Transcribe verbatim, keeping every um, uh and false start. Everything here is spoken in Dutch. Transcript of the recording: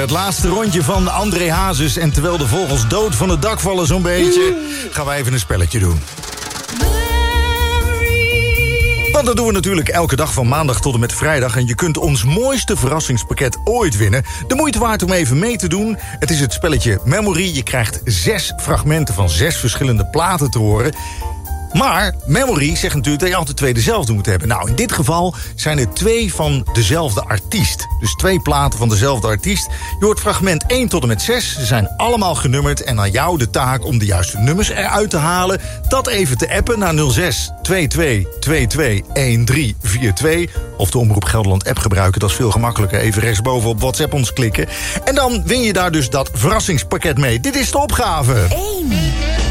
Het laatste rondje van André Hazes. En terwijl de vogels dood van het dak vallen zo'n beetje, gaan wij even een spelletje doen. Want dat doen we natuurlijk elke dag van maandag tot en met vrijdag. En je kunt ons mooiste verrassingspakket ooit winnen. De moeite waard om even mee te doen. Het is het spelletje Memory. Je krijgt zes fragmenten van zes verschillende platen te horen. Maar Memory zegt natuurlijk dat je altijd twee dezelfde moet hebben. Nou, in dit geval zijn er twee van dezelfde artiest. Dus twee platen van dezelfde artiest. Je hoort fragment één tot en met zes. Ze zijn allemaal genummerd. En aan jou de taak om de juiste nummers eruit te halen. Dat even te appen naar nul zes twee twee twee twee een drie vier twee. Of de Omroep Gelderland app gebruiken. Dat is veel gemakkelijker. Even rechtsboven op WhatsApp ons klikken. En dan win je daar dus dat verrassingspakket mee. Dit is de opgave. één.